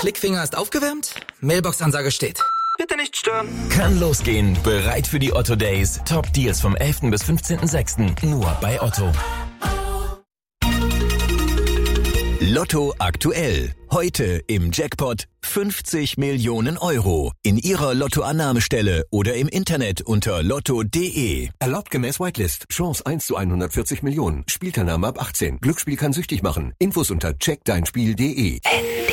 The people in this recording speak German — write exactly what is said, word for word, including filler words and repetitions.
Klickfinger ist aufgewärmt, Mailbox-Ansage steht. Bitte nicht stören. Kann losgehen. Bereit für die Otto Days. Top Deals vom elften bis fünfzehnten sechsten Nur bei Otto. Lotto aktuell. Heute im Jackpot fünfzig Millionen Euro. In Ihrer Lottoannahmestelle oder im Internet unter lotto punkt de. Erlaubt gemäß Whitelist. Chance eins zu hundertvierzig Millionen. Spielteilnahme ab achtzehn. Glücksspiel kann süchtig machen. Infos unter check dein spiel punkt de.